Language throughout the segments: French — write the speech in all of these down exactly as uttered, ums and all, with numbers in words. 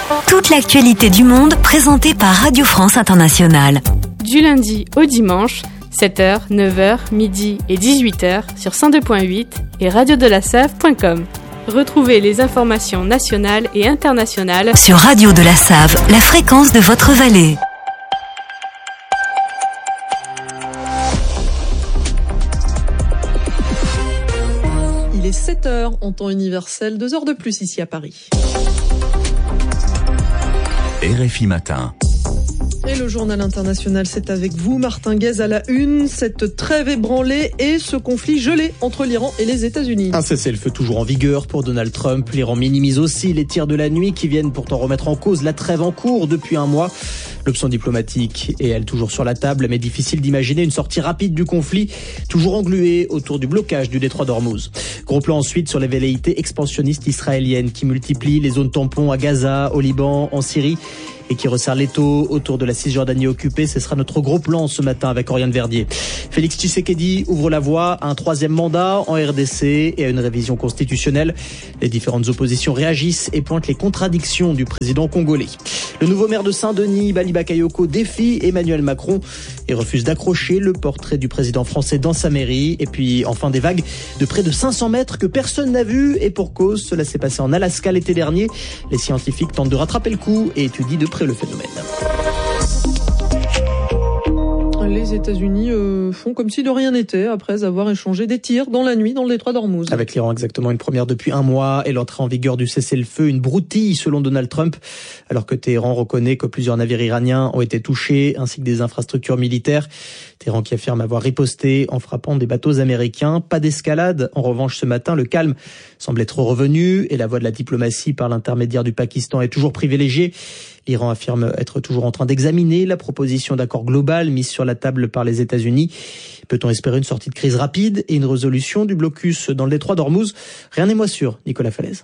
Toute l'actualité du monde présentée par Radio France Internationale. Du lundi au dimanche, sept heures, neuf heures, midi et dix-huit heures sur cent deux point huit et radio de la save point com. Retrouvez les informations nationales et internationales sur Radio de la Save, la fréquence de votre vallée. Il est sept heures en temps universel, deux heures de plus ici à Paris. R F I Matin. Et le journal international, c'est avec vous, Martin Guez à la une. Cette trêve ébranlée et ce conflit gelé entre l'Iran et les États-Unis. Un cessez-le-feu toujours en vigueur pour Donald Trump. L'Iran minimise aussi les tirs de la nuit qui viennent pourtant remettre en cause la trêve en cours depuis un mois. L'option diplomatique est, elle, toujours sur la table, mais difficile d'imaginer une sortie rapide du conflit, toujours englué autour du blocage du détroit d'Ormuz. Gros plan ensuite sur les velléités expansionnistes israéliennes qui multiplient les zones tampons à Gaza, au Liban, en Syrie, et qui resserre l'étau autour de la Cisjordanie occupée. Ce sera notre gros plan ce matin avec Oriane Verdier. Félix Tshisekedi ouvre la voie à un troisième mandat en R D C et à une révision constitutionnelle. Les différentes oppositions réagissent et pointent les contradictions du président congolais. Le nouveau maire de Saint-Denis, Bali Bakayoko, défie Emmanuel Macron et refuse d'accrocher le portrait du président français dans sa mairie. Et puis enfin des vagues de près de cinq cents mètres que personne n'a vues et pour cause, cela s'est passé en Alaska l'été dernier. Les scientifiques tentent de rattraper le coup et étudient de près le phénomène. Les États-Unis euh, font comme si de rien n'était après avoir échangé des tirs dans la nuit dans le détroit d'Ormuz. Avec l'Iran, exactement une première depuis un mois et l'entrée en vigueur du cessez-le-feu, une broutille selon Donald Trump, alors que Téhéran reconnaît que plusieurs navires iraniens ont été touchés ainsi que des infrastructures militaires. Téhéran qui affirme avoir riposté en frappant des bateaux américains. Pas d'escalade. En revanche, ce matin, le calme semble être revenu et la voie de la diplomatie par l'intermédiaire du Pakistan est toujours privilégiée. L'Iran affirme être toujours en train d'examiner la proposition d'accord global mise sur la table par les États-Unis. Peut-on espérer une sortie de crise rapide et une résolution du blocus dans le détroit d'Ormuz ? Rien n'est moins sûr, Nicolas Falaise.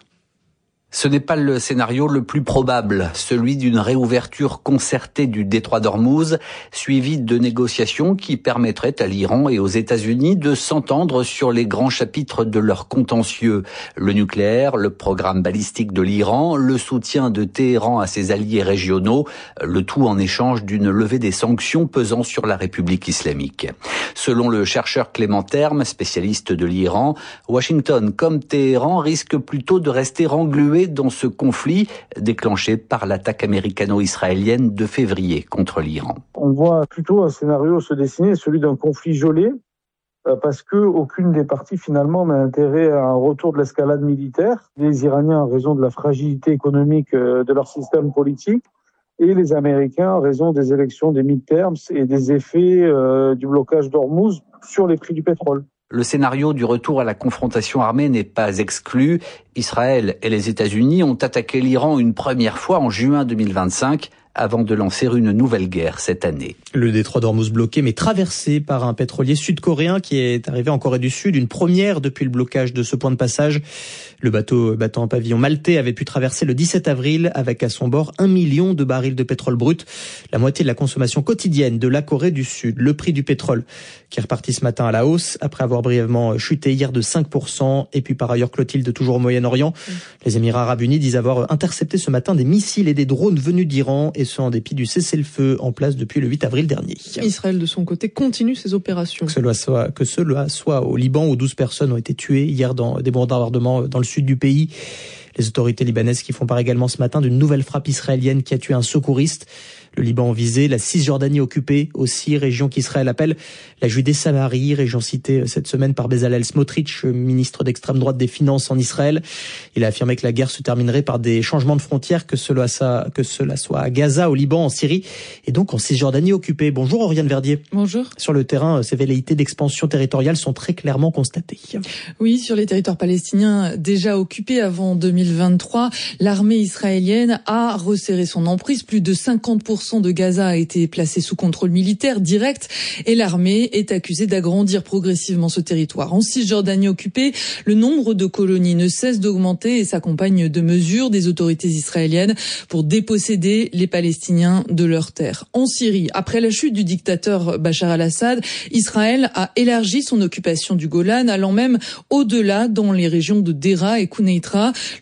Ce n'est pas le scénario le plus probable, celui d'une réouverture concertée du détroit d'Ormuz, suivie de négociations qui permettraient à l'Iran et aux États-Unis de s'entendre sur les grands chapitres de leur contentieux. Le nucléaire, le programme balistique de l'Iran, le soutien de Téhéran à ses alliés régionaux, le tout en échange d'une levée des sanctions pesant sur la République islamique. Selon le chercheur Clément Terme, spécialiste de l'Iran, Washington comme Téhéran risquent plutôt de rester englués dans ce conflit déclenché par l'attaque américano-israélienne de février contre l'Iran. On voit plutôt un scénario se dessiner, celui d'un conflit gelé, parce que aucune des parties finalement n'a intérêt à un retour de l'escalade militaire. Les Iraniens en raison de la fragilité économique de leur système politique, et les Américains en raison des élections des midterms et des effets euh, du blocage d'Ormuz sur les prix du pétrole. Le scénario du retour à la confrontation armée n'est pas exclu. Israël et les États-Unis ont attaqué l'Iran une première fois en juin deux mille vingt-cinq avant de lancer une nouvelle guerre cette année. Le détroit d'Ormuz bloqué mais traversé par un pétrolier sud-coréen qui est arrivé en Corée du Sud, une première depuis le blocage de ce point de passage. Le bateau battant un pavillon maltais avait pu traverser le dix-sept avril avec à son bord un million de barils de pétrole brut, la moitié de la consommation quotidienne de la Corée du Sud. Le prix du pétrole qui est reparti ce matin à la hausse après avoir brièvement chuté hier de cinq pour cent. Et puis par ailleurs, Clotilde, toujours au Moyen-Orient, mmh. les Émirats arabes unis disent avoir intercepté ce matin des missiles et des drones venus d'Iran, et ce en dépit du cessez-le-feu en place depuis le huit avril dernier. Israël, de son côté, continue ses opérations. Que cela soit, que cela soit au Liban, où douze personnes ont été tuées hier dans des bombardements dans le sud du pays. Les autorités libanaises qui font part également ce matin d'une nouvelle frappe israélienne qui a tué un secouriste. Le Liban visé, la Cisjordanie occupée aussi, région qu'Israël appelle la Judée-Samarie, région citée cette semaine par Bezalel Smotrich, ministre d'extrême droite des Finances en Israël. Il a affirmé que la guerre se terminerait par des changements de frontières, que cela, ça, que cela soit à Gaza, au Liban, en Syrie et donc en Cisjordanie occupée. Bonjour Oriane Verdier. Bonjour. Sur le terrain, ces velléités d'expansion territoriale sont très clairement constatées. Oui, sur les territoires palestiniens déjà occupés avant deux mille vingt-trois, l'armée israélienne a resserré son emprise. Plus de cinquante pour cent de Gaza a été placé sous contrôle militaire direct et l'armée est accusée d'agrandir progressivement ce territoire. En Cisjordanie occupée, le nombre de colonies ne cesse d'augmenter et s'accompagne de mesures des autorités israéliennes pour déposséder les Palestiniens de leurs terres. En Syrie, après la chute du dictateur Bachar al-Assad, Israël a élargi son occupation du Golan, allant même au-delà dans les régions de Dera et Kouneitra. Le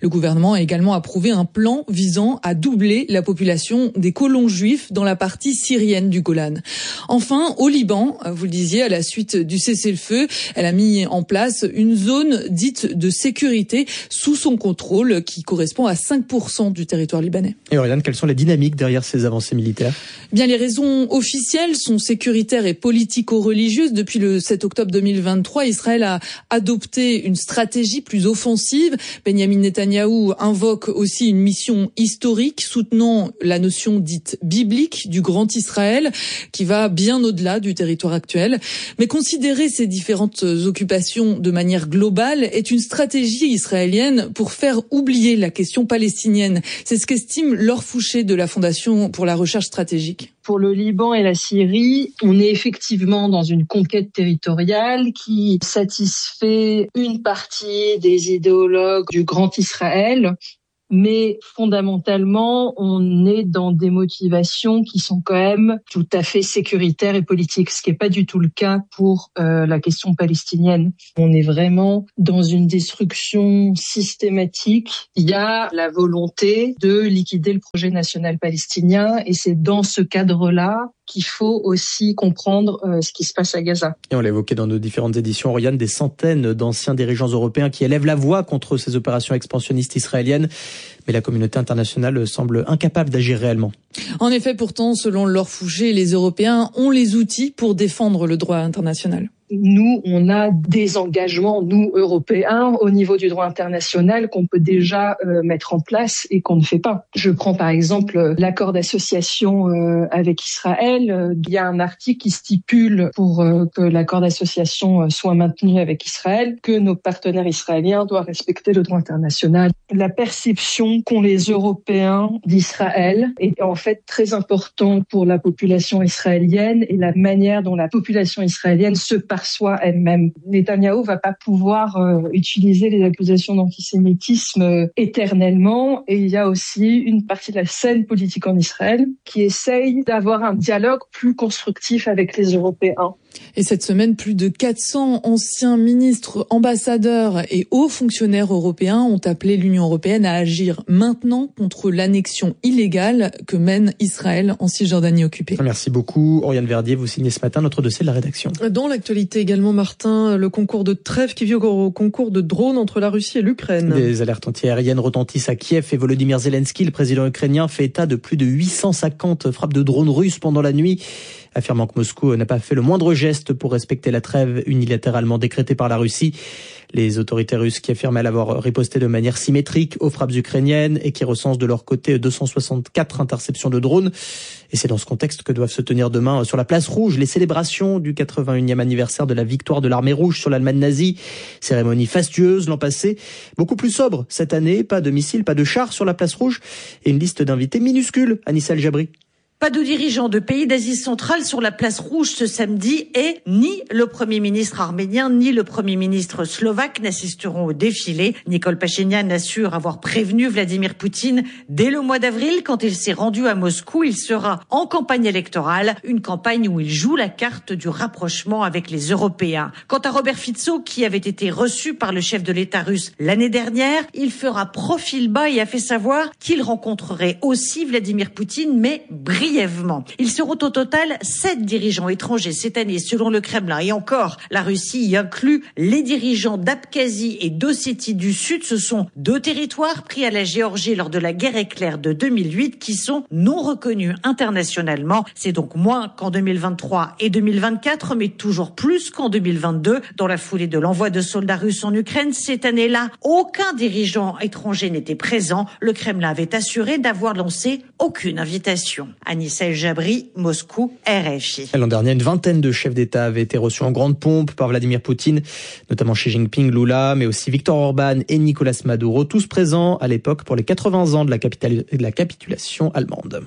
Le gouvernement a également approuvé un plan visant à doubler la population des colons juifs dans la partie syrienne du Golan. Enfin, au Liban, vous le disiez, à la suite du cessez-le-feu, elle a mis en place une zone dite de sécurité sous son contrôle qui correspond à cinq pour cent du territoire libanais. Et Oriane, quelles sont les dynamiques derrière ces avancées militaires ? Bien, les raisons officielles sont sécuritaires et politico-religieuses. Depuis le sept octobre deux mille vingt-trois, Israël a adopté une stratégie plus offensive. Benjamin Netanyahou invoque aussi une mission historique soutenant la notion dite biblique du Grand Israël qui va bien au-delà du territoire actuel. Mais considérer ces différentes occupations de manière globale est une stratégie israélienne pour faire oublier la question palestinienne. C'est ce qu'estime Laure Fouché de la Fondation pour la recherche stratégique. Pour le Liban et la Syrie, on est effectivement dans une conquête territoriale qui satisfait une partie des idéologues du Grand Israël. Mais fondamentalement, on est dans des motivations qui sont quand même tout à fait sécuritaires et politiques, ce qui n'est pas du tout le cas pour euh, la question palestinienne. On est vraiment dans une destruction systématique. Il y a la volonté de liquider le projet national palestinien et c'est dans ce cadre-là qu'il faut aussi comprendre euh, ce qui se passe à Gaza. Et on l'a évoqué dans nos différentes éditions, Oriane, des centaines d'anciens dirigeants européens qui élèvent la voix contre ces opérations expansionnistes israéliennes. Mais la communauté internationale semble incapable d'agir réellement. En effet, pourtant, selon Laure Fouché, les Européens ont les outils pour défendre le droit international. Nous, on a des engagements, nous, Européens, au niveau du droit international qu'on peut déjà euh, mettre en place et qu'on ne fait pas. Je prends par exemple l'accord d'association euh, avec Israël. Il y a un article qui stipule pour euh, que l'accord d'association soit maintenu avec Israël que nos partenaires israéliens doivent respecter le droit international. La perception qu'ont les Européens d'Israël est en fait très importante pour la population israélienne et la manière dont la population israélienne se parle soi elle-même. Netanyahou va pas pouvoir euh, utiliser les accusations d'antisémitisme euh, éternellement et il y a aussi une partie de la scène politique en Israël qui essaye d'avoir un dialogue plus constructif avec les Européens. Et cette semaine, plus de quatre cents anciens ministres, ambassadeurs et hauts fonctionnaires européens ont appelé l'Union européenne à agir maintenant contre l'annexion illégale que mène Israël en Cisjordanie occupée. Merci beaucoup. Oriane Verdier, vous signez ce matin notre dossier de la rédaction. Dans l'actualité également, Martin, le concours de trêve qui vient au concours de drones entre la Russie et l'Ukraine. Des alertes antiaériennes retentissent à Kiev et Volodymyr Zelensky, le président ukrainien, fait état de plus de huit cent cinquante frappes de drones russes pendant la nuit, affirmant que Moscou n'a pas fait le moindre geste pour respecter la trêve unilatéralement décrétée par la Russie. Les autorités russes qui affirment avoir riposté de manière symétrique aux frappes ukrainiennes et qui recensent de leur côté deux cent soixante-quatre interceptions de drones. Et c'est dans ce contexte que doivent se tenir demain sur la place Rouge les célébrations du quatre-vingt-unième anniversaire de la victoire de l'armée rouge sur l'Allemagne nazie. Cérémonie fastueuse l'an passé, beaucoup plus sobre cette année, pas de missiles, pas de chars sur la place Rouge et une liste d'invités minuscule. Anissa El Jabri. Pas de dirigeants de pays d'Asie centrale sur la place Rouge ce samedi et ni le Premier ministre arménien ni le Premier ministre slovaque n'assisteront au défilé. Nicole Pachinian assure avoir prévenu Vladimir Poutine dès le mois d'avril quand il s'est rendu à Moscou. Il sera en campagne électorale, une campagne où il joue la carte du rapprochement avec les Européens. Quant à Robert Fico, qui avait été reçu par le chef de l'État russe l'année dernière, il fera profil bas et a fait savoir qu'il rencontrerait aussi Vladimir Poutine, mais brièvement. Ils seront au total sept dirigeants étrangers cette année selon le Kremlin. Et encore, la Russie y inclut les dirigeants d'Abkhazie et d'Ossétie du Sud. Ce sont deux territoires pris à la Géorgie lors de la guerre éclair de deux mille huit qui sont non reconnus internationalement. C'est donc moins qu'en deux mille vingt-trois et deux mille vingt-quatre, mais toujours plus qu'en deux mille vingt-deux. Dans la foulée de l'envoi de soldats russes en Ukraine, cette année-là, aucun dirigeant étranger n'était présent. Le Kremlin avait assuré d'avoir lancé aucune invitation. Anissa El Jabri, Moscou, R F I. L'an dernier, une vingtaine de chefs d'État avaient été reçus en grande pompe par Vladimir Poutine, notamment Xi Jinping, Lula, mais aussi Viktor Orban et Nicolas Maduro, tous présents à l'époque pour les quatre-vingts ans de la, capital... de la capitulation allemande.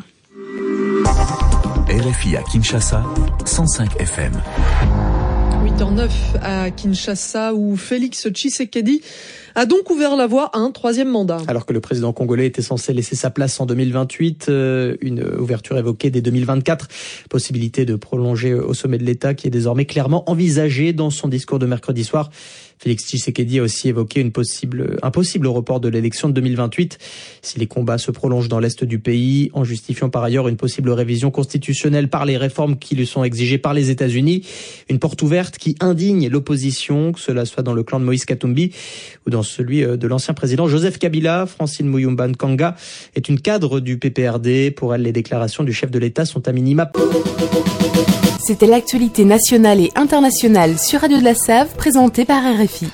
R F I à Kinshasa, cent cinq F M. huit heures neuf à Kinshasa où Félix Tshisekedi a donc ouvert la voie à un troisième mandat. Alors que le président congolais était censé laisser sa place en deux mille vingt-huit, euh, une ouverture évoquée dès deux mille vingt-quatre, possibilité de prolonger au sommet de l'État qui est désormais clairement envisagée dans son discours de mercredi soir. Félix Tshisekedi a aussi évoqué une possible, un possible report de l'élection de deux mille vingt-huit si les combats se prolongent dans l'est du pays, en justifiant par ailleurs une possible révision constitutionnelle par les réformes qui lui sont exigées par les États-Unis. Une porte ouverte qui indigne l'opposition, que cela soit dans le clan de Moïse Katumbi ou dans celui de l'ancien président Joseph Kabila. Francine Muyumba Nkanga est une cadre du P P R D. Pour elle, les déclarations du chef de l'État sont à minima. C'était l'actualité nationale et internationale sur Radio de la Save, présentée par R F I.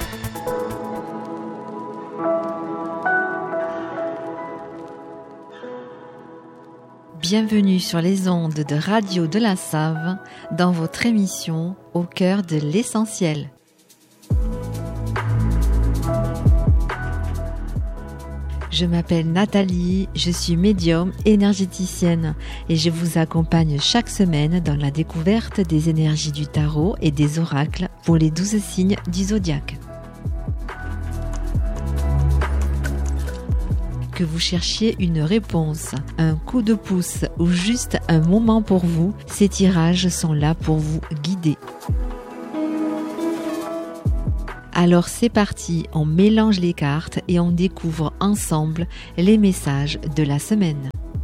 Bienvenue sur les ondes de Radio de la Save, dans votre émission Au cœur de l'essentiel. Je m'appelle Nathalie, je suis médium énergéticienne et je vous accompagne chaque semaine dans la découverte des énergies du tarot et des oracles pour les douze signes du zodiaque. Que vous cherchiez une réponse, un coup de pouce ou juste un moment pour vous, ces tirages sont là pour vous guider. Alors c'est parti, on mélange les cartes et on découvre ensemble les messages de la semaine.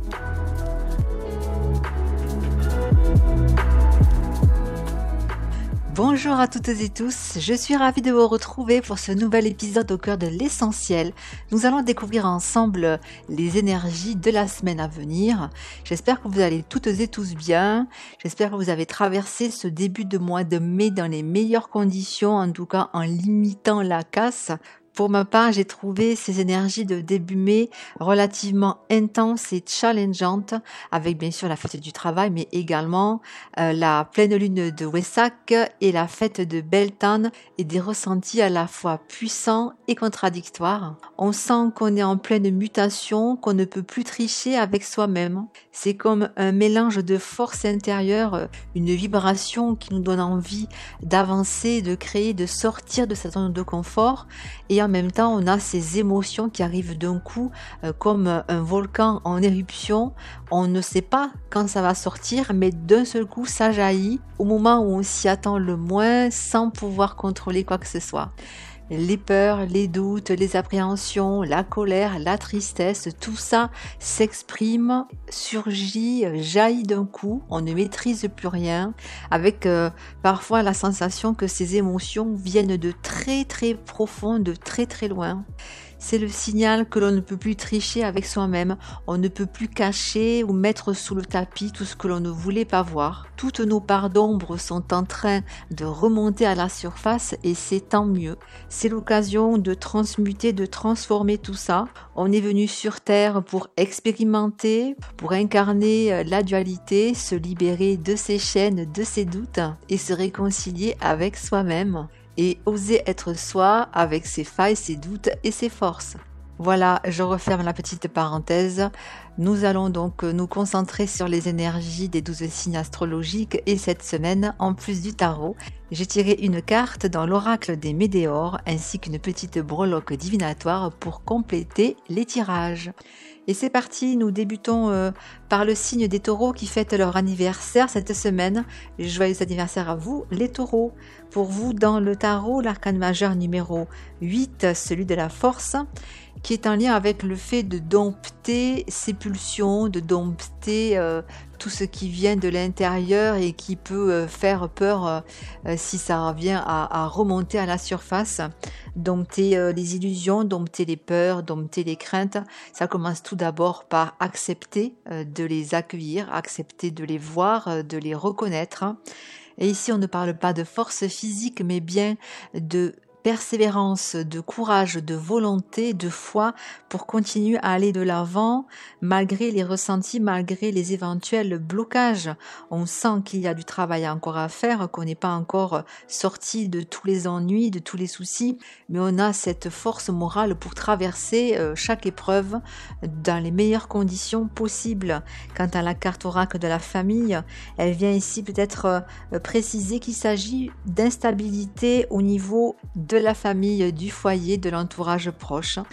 Bonjour à toutes et tous, je suis ravie de vous retrouver pour ce nouvel épisode au cœur de l'essentiel. Nous allons découvrir ensemble les énergies de la semaine à venir. J'espère que vous allez toutes et tous bien. J'espère que vous avez traversé ce début de mois de mai dans les meilleures conditions, en tout cas en limitant la casse. Pour ma part, j'ai trouvé ces énergies de début mai relativement intenses et challengeantes, avec bien sûr la fête du travail, mais également euh, la pleine lune de Wesak et la fête de Beltane, et des ressentis à la fois puissants et contradictoires. On sent qu'on est en pleine mutation, qu'on ne peut plus tricher avec soi-même. C'est comme un mélange de force intérieure, une vibration qui nous donne envie d'avancer, de créer, de sortir de cette zone de confort, et en même temps, on a ces émotions qui arrivent d'un coup, euh, comme un volcan en éruption. On ne sait pas quand ça va sortir, mais d'un seul coup, ça jaillit au moment où on s'y attend le moins, sans pouvoir contrôler quoi que ce soit. Les peurs, les doutes, les appréhensions, la colère, la tristesse, tout ça s'exprime, surgit, jaillit d'un coup, on ne maîtrise plus rien, avec euh, parfois la sensation que ces émotions viennent de très très profond, de très très loin. C'est le signal que l'on ne peut plus tricher avec soi-même, on ne peut plus cacher ou mettre sous le tapis tout ce que l'on ne voulait pas voir. Toutes nos parts d'ombre sont en train de remonter à la surface et c'est tant mieux. C'est l'occasion de transmuter, de transformer tout ça. On est venu sur Terre pour expérimenter, pour incarner la dualité, se libérer de ses chaînes, de ses doutes et se réconcilier avec soi-même. Et oser être soi avec ses failles, ses doutes et ses forces. Voilà, je referme la petite parenthèse. Nous allons donc nous concentrer sur les énergies des douze signes astrologiques et cette semaine, en plus du tarot, j'ai tiré une carte dans l'oracle des Médéors ainsi qu'une petite breloque divinatoire pour compléter les tirages. Et c'est parti, nous débutons euh, par le signe des taureaux qui fêtent leur anniversaire cette semaine. Joyeux anniversaire à vous, les taureaux. Pour vous, dans le tarot, l'arcane majeur numéro huit, celui de la force, qui est en lien avec le fait de dompter ses pulsions, de dompter euh, tout ce qui vient de l'intérieur et qui peut euh, faire peur euh, euh, si ça revient à, à remonter à la surface. Dompter euh, les illusions, dompter les peurs, dompter les craintes. Ça commence tout d'abord par accepter euh, de les accueillir, accepter de les voir, euh, de les reconnaître. Et ici, on ne parle pas de force physique, mais bien de persévérance, de courage, de volonté, de foi pour continuer à aller de l'avant malgré les ressentis, malgré les éventuels blocages. On sent qu'il y a du travail encore à faire, qu'on n'est pas encore sorti de tous les ennuis, de tous les soucis, mais on a cette force morale pour traverser chaque épreuve dans les meilleures conditions possibles. Quant à la carte oracle de la famille, elle vient ici peut-être préciser qu'il s'agit d'instabilité au niveau de de la famille, du foyer, de l'entourage proche.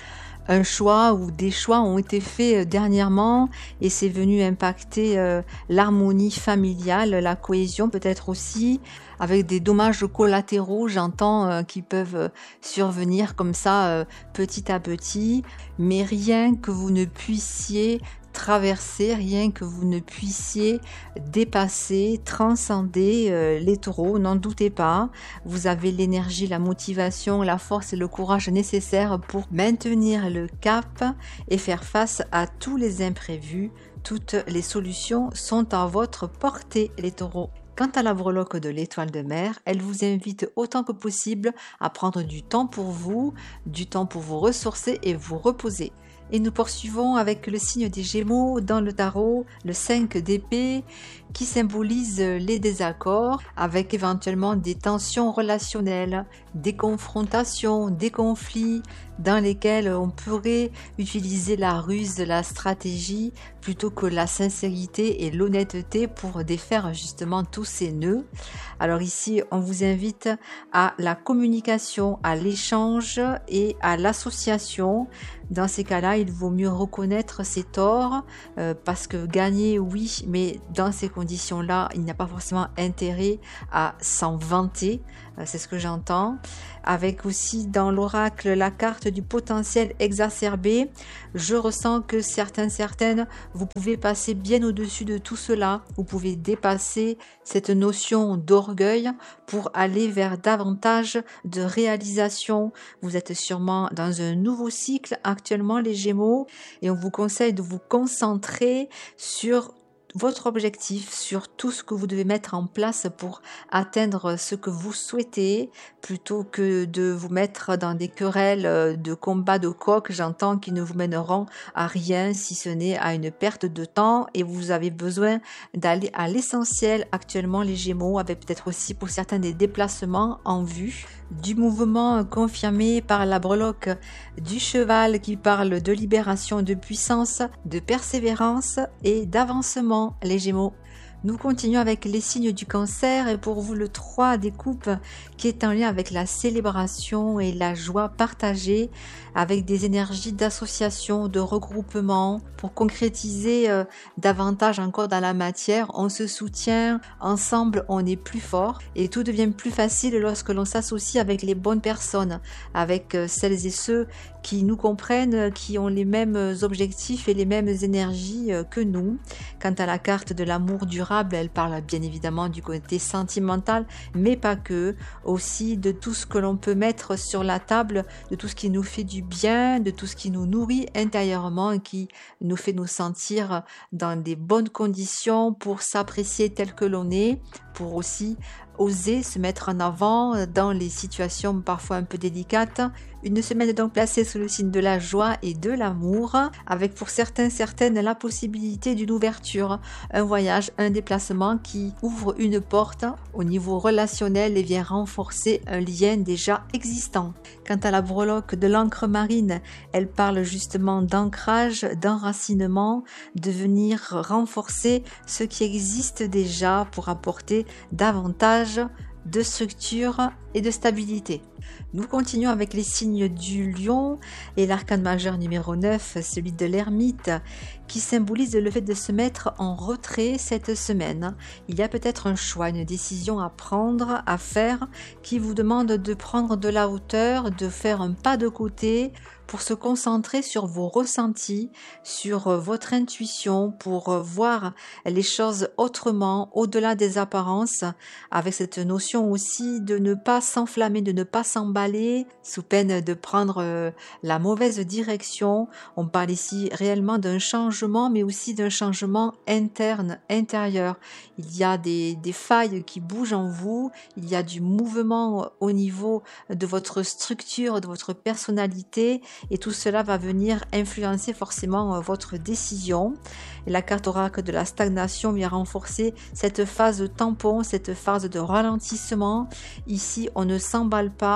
un choix ou des choix ont été faits dernièrement et c'est venu impacter euh, l'harmonie familiale, la cohésion peut-être aussi, avec des dommages collatéraux, j'entends, euh, qui peuvent survenir comme ça euh, petit à petit, mais rien que vous ne puissiez traverser, rien que vous ne puissiez dépasser, transcender euh, les taureaux, n'en doutez pas. Vous avez l'énergie, la motivation, la force et le courage nécessaires pour maintenir le cap et faire face à tous les imprévus. Toutes les solutions sont à votre portée, les taureaux. Quant à la breloque de l'étoile de mer, elle vous invite autant que possible à prendre du temps pour vous, du temps pour vous ressourcer et vous reposer. Et nous poursuivons avec le signe des Gémeaux dans le tarot, le cinq d'épée, qui symbolise les désaccords avec éventuellement des tensions relationnelles, des confrontations, des conflits dans lesquels on pourrait utiliser la ruse, la stratégie plutôt que la sincérité et l'honnêteté pour défaire justement tous ces nœuds. Alors ici, on vous invite à la communication, à l'échange et à l'association. Dans ces cas-là, il vaut mieux reconnaître ses torts euh, parce que gagner, oui, mais dans ces conditions-là, il n'y a pas forcément intérêt à s'en vanter. Euh, c'est ce que j'entends. Avec aussi dans l'oracle la carte du potentiel exacerbé, je ressens que certaines, certaines, vous pouvez passer bien au-dessus de tout cela. Vous pouvez dépasser cette notion d'orgueil pour aller vers davantage de réalisation. Vous êtes sûrement dans un nouveau cycle actuellement, les Gémeaux, et on vous conseille de vous concentrer sur votre objectif, sur tout ce que vous devez mettre en place pour atteindre ce que vous souhaitez, plutôt que de vous mettre dans des querelles de combats de coq, j'entends, qui ne vous mèneront à rien si ce n'est à une perte de temps, et vous avez besoin d'aller à l'essentiel actuellement, les Gémeaux, avec peut-être aussi pour certains des déplacements en vue, du mouvement confirmé par la breloque du cheval qui parle de libération, de puissance, de persévérance et d'avancement, les Gémeaux. Nous continuons avec les signes du Cancer et pour vous le trois des coupes qui est en lien avec la célébration et la joie partagée avec des énergies d'association, de regroupement pour concrétiser euh, davantage encore dans la matière. On se soutient, ensemble on est plus fort et tout devient plus facile lorsque l'on s'associe avec les bonnes personnes, avec euh, celles et ceux qui nous comprennent, qui ont les mêmes objectifs et les mêmes énergies euh, que nous. Quant à la carte de l'amour durable, elle parle bien évidemment du côté sentimental, mais pas que, aussi de tout ce que l'on peut mettre sur la table, de tout ce qui nous fait du bien, de tout ce qui nous nourrit intérieurement et qui nous fait nous sentir dans des bonnes conditions pour s'apprécier tel que l'on est, pour aussi oser se mettre en avant dans les situations parfois un peu délicates. Une semaine donc placée sous le signe de la joie et de l'amour, avec pour certains, certaines la possibilité d'une ouverture, un voyage, un déplacement qui ouvre une porte au niveau relationnel et vient renforcer un lien déjà existant. Quant à la breloque de l'encre marine, elle parle justement d'ancrage, d'enracinement, de venir renforcer ce qui existe déjà pour apporter davantage de structure et de stabilité. Nous continuons avec les signes du lion et l'arcane majeur numéro neuf, celui de l'ermite, qui symbolise le fait de se mettre en retrait cette semaine. Il y a peut-être un choix, une décision à prendre, à faire, qui vous demande de prendre de la hauteur, de faire un pas de côté pour se concentrer sur vos ressentis, sur votre intuition, pour voir les choses autrement, au-delà des apparences, avec cette notion aussi de ne pas s'enflammer, de ne pas s'emballer, sous peine de prendre la mauvaise direction. On parle ici réellement d'un changement, mais aussi d'un changement interne, intérieur. Il y a des, des failles qui bougent en vous, il y a du mouvement au niveau de votre structure, de votre personnalité, et tout cela va venir influencer forcément votre décision. Et la carte oracle de la stagnation vient renforcer cette phase tampon, cette phase de ralentissement. Ici, on ne s'emballe pas,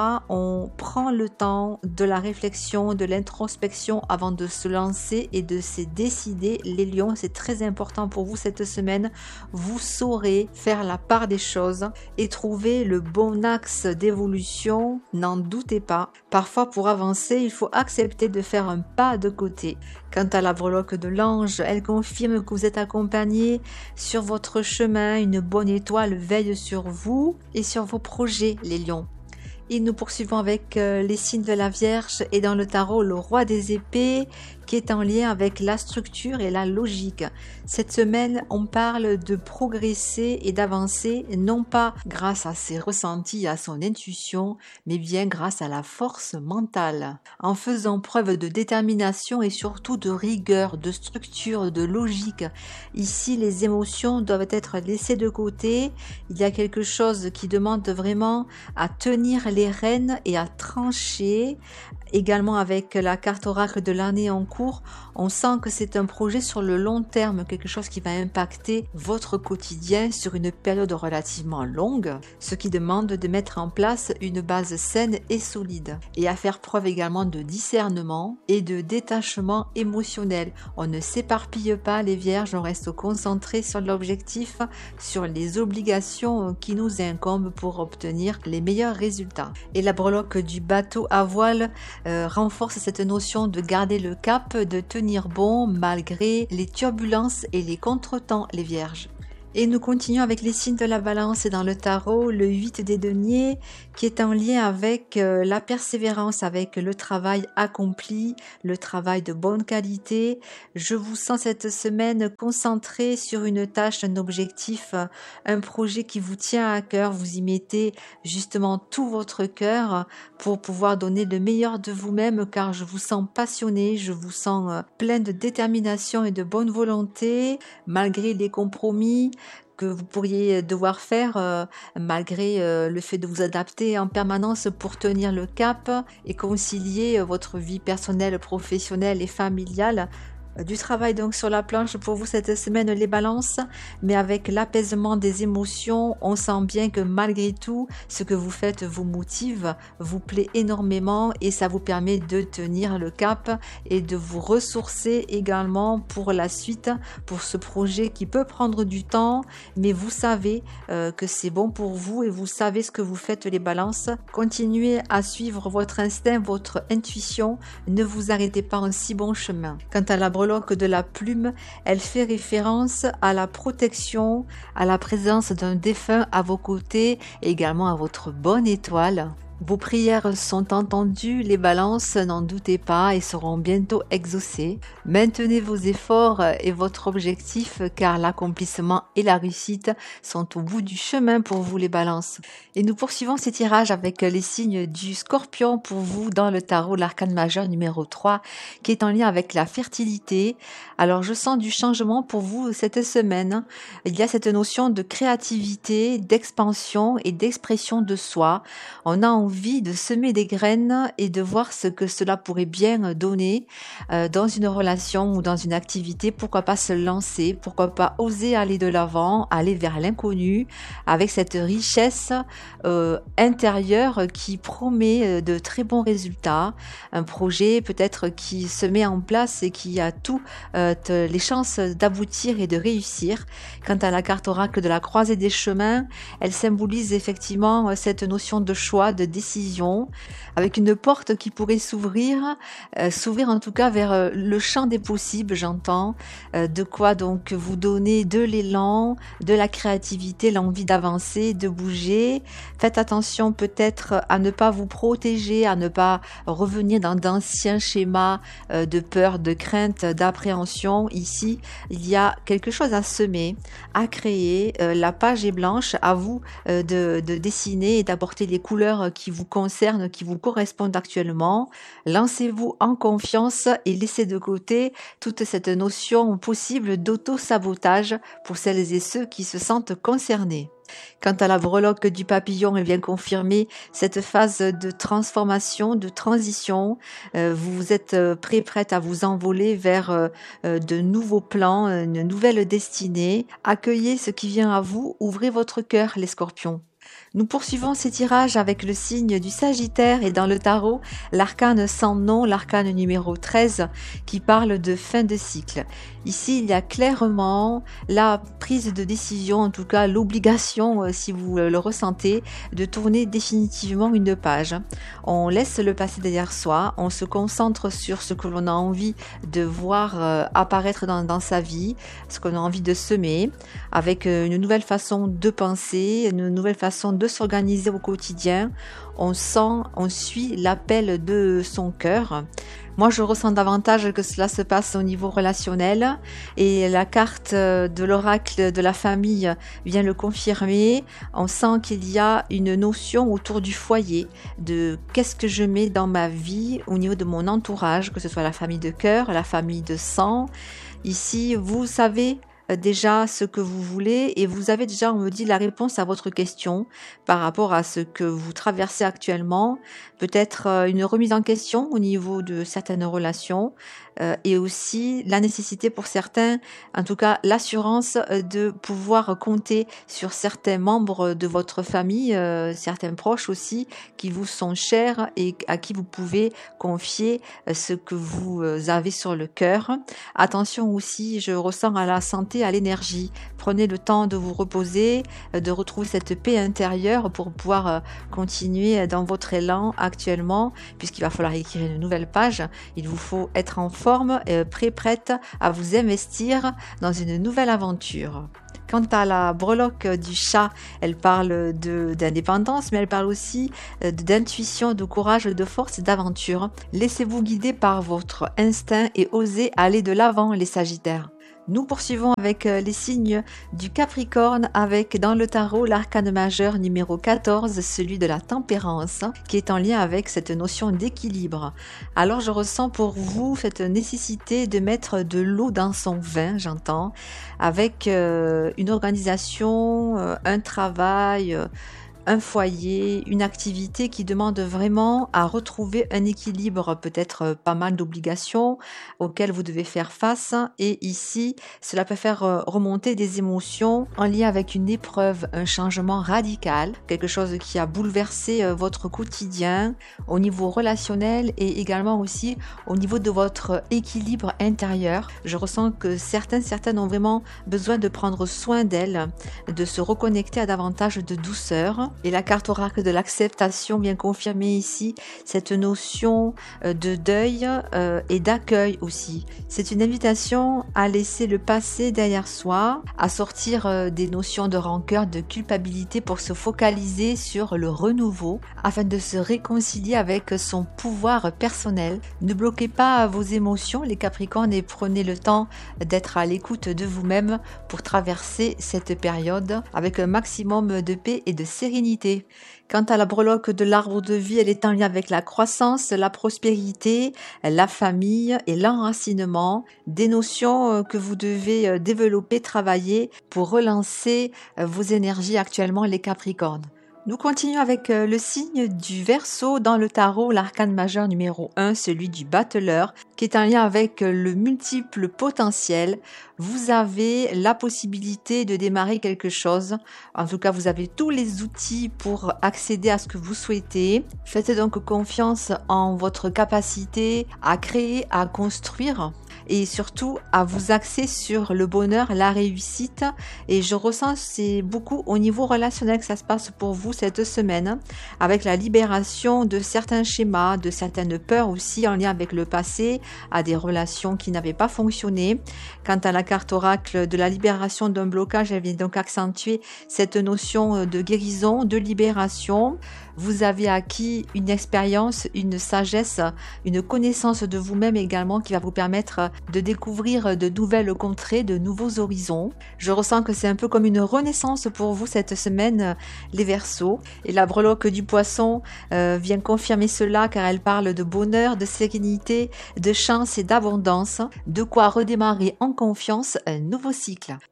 fois, on prend le temps de la réflexion, de l'introspection avant de se lancer et de se décider. Les lions, c'est très important pour vous cette semaine. Vous saurez faire la part des choses et trouver le bon axe d'évolution, n'en doutez pas. Parfois, pour avancer, il faut accepter de faire un pas de côté. Quant à la breloque de l'ange, elle confirme que vous êtes accompagné sur votre chemin. Une bonne étoile veille sur vous et sur vos projets, les lions. Et nous poursuivons avec euh, les signes de la Vierge et dans le tarot, le roi des épées qui est en lien avec la structure et la logique. Cette semaine, on parle de progresser et d'avancer, non pas grâce à ses ressentis, à son intuition, mais bien grâce à la force mentale. En faisant preuve de détermination et surtout de rigueur, de structure, de logique. Ici, les émotions doivent être laissées de côté. Il y a quelque chose qui demande vraiment à tenir les rênes et à trancher. Également avec la carte oracle de l'année en cours, on sent que c'est un projet sur le long terme, quelque chose qui va impacter votre quotidien sur une période relativement longue, ce qui demande de mettre en place une base saine et solide, et à faire preuve également de discernement et de détachement émotionnel. On ne s'éparpille pas les vierges, on reste concentré sur l'objectif, sur les obligations qui nous incombent pour obtenir les meilleurs résultats. Et la breloque du bateau à voile Euh, renforce cette notion de garder le cap, de tenir bon malgré les turbulences et les contretemps, les vierges. Et nous continuons avec les signes de la balance et dans le tarot, le huit des deniers qui est en lien avec euh, la persévérance, avec le travail accompli, le travail de bonne qualité. Je vous sens cette semaine concentré sur une tâche, un objectif, un projet qui vous tient à cœur. Vous y mettez justement tout votre cœur pour pouvoir donner le meilleur de vous-même car je vous sens passionné, je vous sens euh, plein de détermination et de bonne volonté malgré les compromis que vous pourriez devoir faire euh, malgré euh, le fait de vous adapter en permanence pour tenir le cap et concilier euh, votre vie personnelle, professionnelle et familiale. Du travail donc sur la planche pour vous cette semaine les balances, mais avec l'apaisement des émotions, on sent bien que malgré tout, ce que vous faites vous motive, vous plaît énormément et ça vous permet de tenir le cap et de vous ressourcer également pour la suite, pour ce projet qui peut prendre du temps, mais vous savez euh, que c'est bon pour vous et vous savez ce que vous faites les balances. Continuez à suivre votre instinct, votre intuition, ne vous arrêtez pas en si bon chemin. Quant à la breloque de la plume, elle fait référence à la protection, à la présence d'un défunt à vos côtés et également à votre bonne étoile. Vos prières sont entendues, les balances, n'en doutez pas, et seront bientôt exaucées. Maintenez vos efforts et votre objectif car l'accomplissement et la réussite sont au bout du chemin pour vous les balances. Et nous poursuivons ces tirages avec les signes du Scorpion pour vous dans le tarot, l'arcane majeur numéro trois qui est en lien avec la fertilité. Alors je sens du changement pour vous cette semaine. Il y a cette notion de créativité, d'expansion et d'expression de soi. On a envie de semer des graines et de voir ce que cela pourrait bien donner euh, dans une relation ou dans une activité. Pourquoi pas se lancer, pourquoi pas oser aller de l'avant, aller vers l'inconnu avec cette richesse euh, intérieure qui promet de très bons résultats. Un projet peut-être qui se met en place et qui a tout euh, les chances d'aboutir et de réussir. Quant à la carte oracle de la croisée des chemins, elle symbolise effectivement cette notion de choix, de décision, avec une porte qui pourrait s'ouvrir, euh, s'ouvrir en tout cas vers euh, le champ des possibles, j'entends, euh, de quoi donc vous donner de l'élan, de la créativité, l'envie d'avancer, de bouger. Faites attention peut-être à ne pas vous protéger, à ne pas revenir dans d'anciens schémas euh, de peur, de crainte, d'appréhension. Ici, il y a quelque chose à semer, à créer. Euh, la page est blanche, à vous euh, de, de dessiner et d'apporter les couleurs qui vous concernent, qui vous correspondent actuellement. Lancez-vous en confiance et laissez de côté toute cette notion possible d'auto-sabotage pour celles et ceux qui se sentent concernés. Quant à la breloque du papillon, elle vient confirmer cette phase de transformation, de transition. Euh, vous êtes prêt, prête à vous envoler vers euh, de nouveaux plans, une nouvelle destinée. Accueillez ce qui vient à vous, ouvrez votre cœur, les scorpions. Nous poursuivons ces tirages avec le signe du Sagittaire et dans le tarot, l'arcane sans nom, l'arcane numéro treize, qui parle de fin de cycle. Ici, il y a clairement la prise de décision, en tout cas l'obligation, euh, si vous le ressentez, de tourner définitivement une page. On laisse le passé derrière soi, on se concentre sur ce que l'on a envie de voir euh, apparaître dans, dans sa vie, ce qu'on a envie de semer, avec euh, une nouvelle façon de penser, une nouvelle façon de s'organiser au quotidien. On sent, on suit l'appel de son cœur. Moi, je ressens davantage que cela se passe au niveau relationnel et la carte de l'oracle de la famille vient le confirmer. On sent qu'il y a une notion autour du foyer, de qu'est-ce que je mets dans ma vie au niveau de mon entourage, que ce soit la famille de cœur, la famille de sang. Ici, vous savez déjà ce que vous voulez et vous avez déjà, on me dit, la réponse à votre question par rapport à ce que vous traversez actuellement, peut-être une remise en question au niveau de certaines relations euh, et aussi la nécessité pour certains, en tout cas l'assurance de pouvoir compter sur certains membres de votre famille, euh, certains proches aussi qui vous sont chers et à qui vous pouvez confier ce que vous avez sur le cœur. Attention aussi, je ressens à la santé, à l'énergie. Prenez le temps de vous reposer, de retrouver cette paix intérieure pour pouvoir continuer dans votre élan actuellement, puisqu'il va falloir écrire une nouvelle page. Il vous faut être en forme, prêt, prête à vous investir dans une nouvelle aventure. Quant à la breloque du chat, elle parle de, d'indépendance, mais elle parle aussi d'intuition, de courage, de force et d'aventure. Laissez-vous guider par votre instinct et osez aller de l'avant, les Sagittaires. Nous poursuivons avec les signes du Capricorne avec dans le tarot l'arcane majeur numéro quatorze, celui de la tempérance, qui est en lien avec cette notion d'équilibre. Alors je ressens pour vous cette nécessité de mettre de l'eau dans son vin, j'entends, avec euh, une organisation, euh, un travail, euh, un foyer, une activité qui demande vraiment à retrouver un équilibre, peut-être pas mal d'obligations auxquelles vous devez faire face. Et ici, cela peut faire remonter des émotions en lien avec une épreuve, un changement radical, quelque chose qui a bouleversé votre quotidien au niveau relationnel et également aussi au niveau de votre équilibre intérieur. Je ressens que certains, certaines ont vraiment besoin de prendre soin d'elles, de se reconnecter à davantage de douceur. Et la carte oracle de l'acceptation vient confirmer ici cette notion de deuil euh, et d'accueil aussi. C'est une invitation à laisser le passé derrière soi, à sortir euh, des notions de rancœur, de culpabilité pour se focaliser sur le renouveau afin de se réconcilier avec son pouvoir personnel. Ne bloquez pas vos émotions, les Capricornes, et prenez le temps d'être à l'écoute de vous-même pour traverser cette période avec un maximum de paix et de sérénité. Quant à la breloque de l'arbre de vie, elle est en lien avec la croissance, la prospérité, la famille et l'enracinement, des notions que vous devez développer, travailler pour relancer vos énergies actuellement, les Capricornes. Nous continuons avec le signe du Verseau dans le tarot, l'arcane majeur numéro un, celui du battleur, qui est en lien avec le multiple potentiel. Vous avez la possibilité de démarrer quelque chose. En tout cas, vous avez tous les outils pour accéder à ce que vous souhaitez. Faites donc confiance en votre capacité à créer, à construire, et surtout à vous axer sur le bonheur, la réussite. Et je ressens c'est beaucoup au niveau relationnel que ça se passe pour vous cette semaine, avec la libération de certains schémas, de certaines peurs aussi en lien avec le passé, à des relations qui n'avaient pas fonctionné. Quant à la carte oracle de la libération d'un blocage, elle vient donc accentuer cette notion de guérison, de libération. Vous avez acquis une expérience, une sagesse, une connaissance de vous-même également qui va vous permettre de découvrir de nouvelles contrées, de nouveaux horizons. Je ressens que c'est un peu comme une renaissance pour vous cette semaine, les Verseaux. Et la breloque du Poisson euh, vient confirmer cela car elle parle de bonheur, de sérénité, de chance et d'abondance, de quoi redémarrer en confiance un nouveau cycle.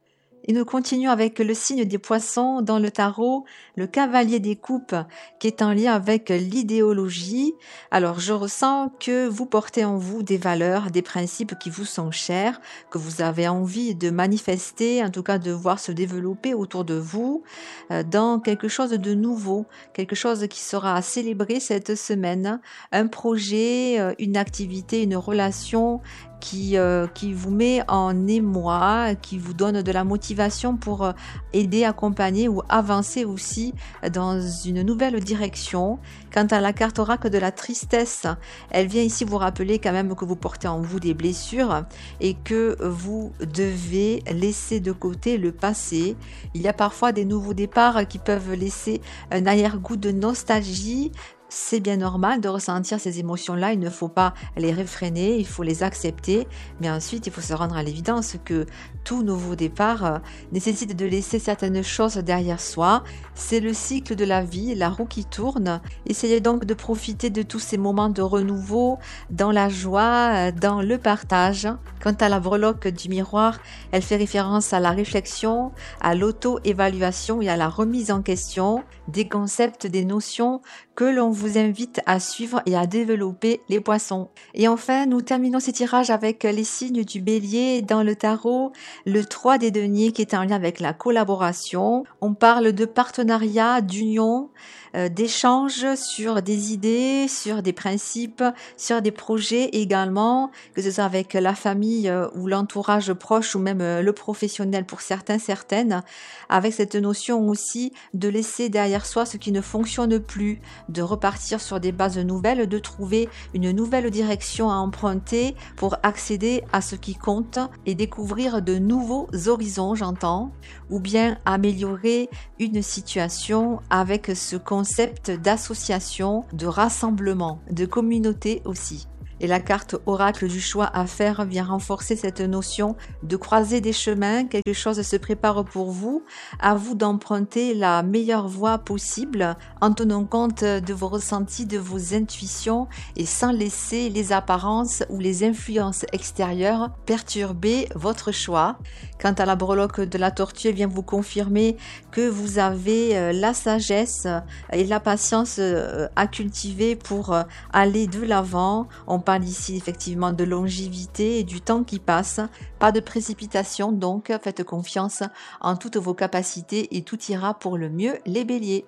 Et nous continuons avec le signe des poissons dans le tarot, le cavalier des coupes qui est en lien avec l'idéologie. Alors je ressens que vous portez en vous des valeurs, des principes qui vous sont chers, que vous avez envie de manifester, en tout cas de voir se développer autour de vous euh, dans quelque chose de nouveau, quelque chose qui sera à célébrer cette semaine, un projet, euh, une activité, une relation qui euh, qui vous met en émoi, qui vous donne de la motivation pour euh, aider, accompagner ou avancer aussi dans une nouvelle direction. Quant à la carte oracle de la tristesse, elle vient ici vous rappeler quand même que vous portez en vous des blessures et que vous devez laisser de côté le passé. Il y a parfois des nouveaux départs qui peuvent laisser un arrière-goût de nostalgie. C'est bien normal de ressentir ces émotions-là, il ne faut pas les réfréner, il faut les accepter, mais ensuite il faut se rendre à l'évidence que tout nouveau départ euh, nécessite de laisser certaines choses derrière soi. C'est le cycle de la vie, la roue qui tourne. Essayez donc de profiter de tous ces moments de renouveau dans la joie, dans le partage. Quant à la breloque du miroir, elle fait référence à la réflexion, à l'auto-évaluation et à la remise en question des concepts, des notions que l'on vous invite à suivre et à développer les poissons. Et enfin, nous terminons ces tirages avec les signes du bélier dans le tarot, le trois des deniers qui est en lien avec la collaboration. On parle de partenariat, d'union, euh, d'échange sur des idées, sur des principes, sur des projets également, que ce soit avec la famille euh, ou l'entourage proche ou même euh, le professionnel pour certains, certaines, avec cette notion aussi de laisser derrière soi ce qui ne fonctionne plus, de repartir sur des bases nouvelles, de trouver une nouvelle direction à emprunter pour accéder à ce qui compte et découvrir de nouveaux horizons, j'entends, ou bien améliorer une situation avec ce concept d'association, de rassemblement, de communauté aussi. Et la carte oracle du choix à faire vient renforcer cette notion de croiser des chemins, quelque chose se prépare pour vous, à vous d'emprunter la meilleure voie possible en tenant compte de vos ressentis, de vos intuitions et sans laisser les apparences ou les influences extérieures perturber votre choix. Quant à la breloque de la tortue, elle vient vous confirmer que vous avez la sagesse et la patience à cultiver pour aller de l'avant. On parle ici effectivement de longévité et du temps qui passe. Pas de précipitation donc, faites confiance en toutes vos capacités et tout ira pour le mieux les béliers.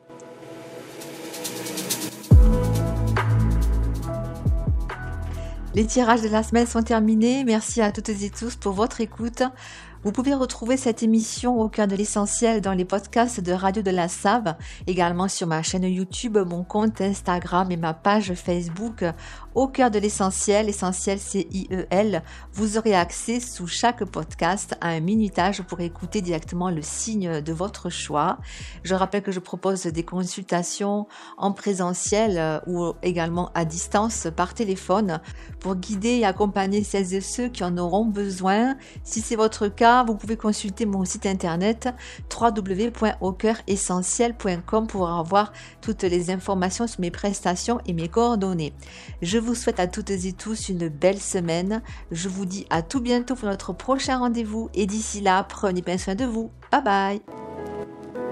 Les tirages de la semaine sont terminés. Merci à toutes et tous pour votre écoute. Vous pouvez retrouver cette émission au cœur de l'essentiel dans les podcasts de Radio de la Save, également sur ma chaîne YouTube, mon compte Instagram et ma page Facebook au cœur de l'essentiel, essentiel C I E L. Vous aurez accès sous chaque podcast à un minutage pour écouter directement le signe de votre choix. Je rappelle que je propose des consultations en présentiel ou également à distance par téléphone pour guider et accompagner celles et ceux qui en auront besoin. Si c'est votre cas, vous pouvez consulter mon site internet w w w point au cœur essentiel point com pour avoir toutes les informations sur mes prestations et mes coordonnées. Je vous souhaite à toutes et tous une belle semaine. Je vous dis à tout bientôt pour notre prochain rendez-vous et d'ici là, prenez bien soin de vous. Bye bye!